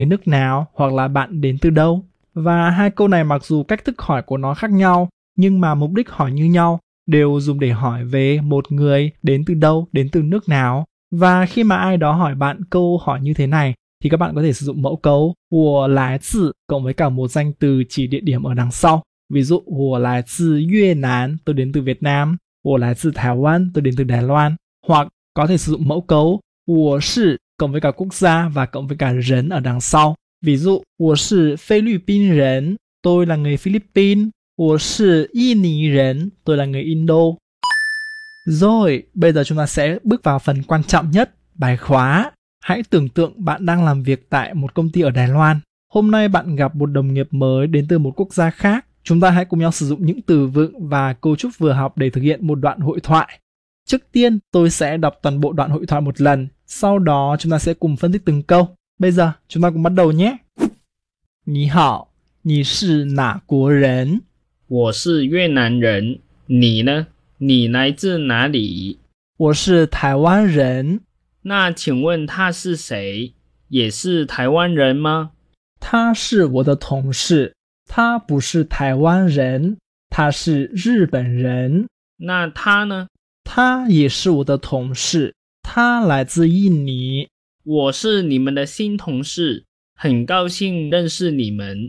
nước nào hoặc là bạn đến từ đâu. Và hai câu này mặc dù cách thức hỏi của nó khác nhau, nhưng mà mục đích hỏi như nhau, đều dùng để hỏi về một người đến từ đâu, đến từ nước nào. Và khi mà ai đó hỏi bạn câu hỏi như thế này, thì các bạn có thể sử dụng mẫu câu 我来自 cộng với cả một danh từ chỉ địa điểm ở đằng sau. Ví dụ 我来自越南, tôi đến từ Việt Nam. 我来自台湾, tôi đến từ Đài Loan. Hoặc có thể sử dụng mẫu câu 我是 cộng với cả quốc gia và cộng với cả人ở đằng sau. Ví dụ 我是菲律宾人, tôi là người Philippines. 我是印尼人, tôi là người Indo. Rồi, bây giờ chúng ta sẽ bước vào phần quan trọng nhất, bài khóa. Hãy tưởng tượng bạn đang làm việc tại một công ty ở Đài Loan. Hôm nay bạn gặp một đồng nghiệp mới đến từ một quốc gia khác. Chúng ta hãy cùng nhau sử dụng những từ vựng và cấu trúc vừa học để thực hiện một đoạn hội thoại. Trước tiên, tôi sẽ đọc toàn bộ đoạn hội thoại một lần. Sau đó, chúng ta sẽ cùng phân tích từng câu. Bây giờ, chúng ta cùng bắt đầu nhé. 你好，你是哪国人？ 我是越南人，你呢？你来自哪里？ 我是台湾人。 那请问他是谁？也是台湾人吗？ 他是我的同事，他不是台湾人，他是日本人。 那他呢？ 他也是我的同事，他来自印尼。 我是你们的新同事，很高兴认识你们。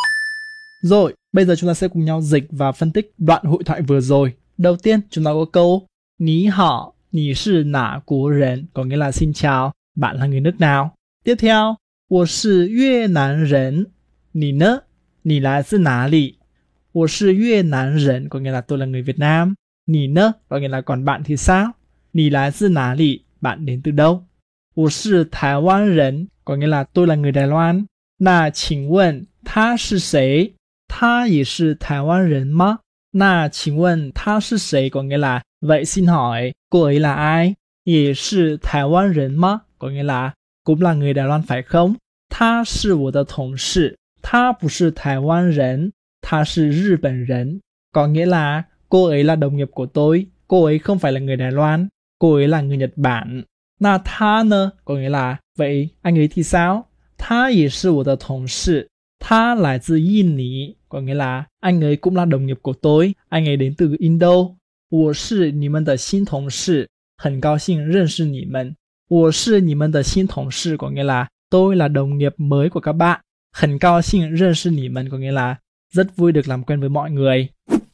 Rồi, bây giờ chúng ta sẽ cùng nhau dịch và phân tích đoạn hội thoại vừa rồi. Đầu tiên, chúng ta có câu 你好，你是哪国人? Có nghĩa là xin chào, bạn là người nước nào? Tiếp theo, 我是越南人，你呢？你来自哪里？我是越南人, có nghĩa là tôi là người Việt Nam. 你呢? Có nghĩa là còn bạn thì sao? 你来自哪里? Bạn đến từ đâu? 我是台湾人, có nghĩa là tôi là người Đài Loan. 那请问他是谁？他也是台湾人吗？那请问他是谁? Có nghĩa là vậy xin hỏi cô ấy là ai? 也是台湾人吗? Có nghĩa là cũng là người Đài Loan phải không? 他是我的同事，他不是台湾人，他是日本人. Có nghĩa là cô ấy là đồng nghiệp của tôi, cô ấy không phải là người Đài Loan, cô ấy là người Nhật Bản. 那他呢? Có nghĩa là vậy anh ấy thì sao? 他也是我的同事，他来自印尼. Có nghĩa là anh ấy cũng là đồng nghiệp của tôi, anh ấy đến từ Indo. 我是你们的新同事，很高兴认识你们。我是你们的新同事, có nghĩa là tôi là đồng nghiệp mới của các bạn. 很高兴认识你们, có nghĩa là rất vui được làm quen với mọi người.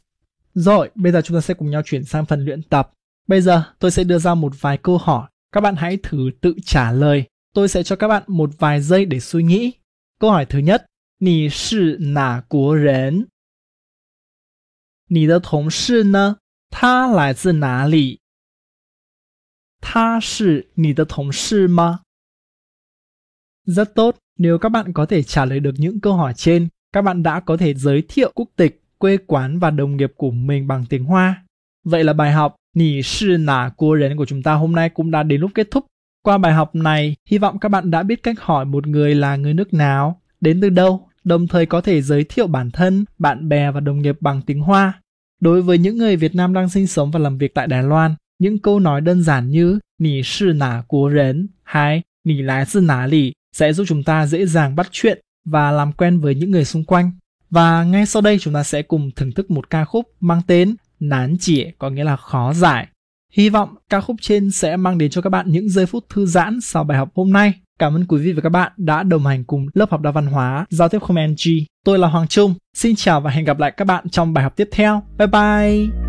Rồi, bây giờ chúng ta sẽ cùng nhau chuyển sang phần luyện tập. Bây giờ tôi sẽ đưa ra một vài câu hỏi. Các bạn hãy thử tự trả lời. Tôi sẽ cho các bạn một vài giây để suy nghĩ. Câu hỏi thứ nhất. 你是哪国人？你的同事呢？他来自哪里？他是你的同事吗？ Rất tốt, nếu các bạn có thể trả lời được những câu hỏi trên, các bạn đã có thể giới thiệu quốc tịch, quê quán và đồng nghiệp của mình bằng tiếng Hoa. Vậy là bài học 你是哪国人 của chúng ta hôm nay cũng đã đến lúc kết thúc. Qua bài học này, hy vọng các bạn đã biết cách hỏi một người là người nước nào, đến từ đâu, đồng thời có thể giới thiệu bản thân, bạn bè và đồng nghiệp bằng tiếng Hoa. Đối với những người Việt Nam đang sinh sống và làm việc tại Đài Loan, những câu nói đơn giản như 你是哪国人 hay 你来自哪里 sẽ giúp chúng ta dễ dàng bắt chuyện và làm quen với những người xung quanh. Và ngay sau đây chúng ta sẽ cùng thưởng thức một ca khúc mang tên Nán Chỉ, có nghĩa là khó giải. Hy vọng ca khúc trên sẽ mang đến cho các bạn những giây phút thư giãn sau bài học hôm nay. Cảm ơn quý vị và các bạn đã đồng hành cùng lớp học đa văn hóa giao tiếp không NG. Tôi là Hoàng Trung. Xin chào và hẹn gặp lại các bạn trong bài học tiếp theo. Bye bye!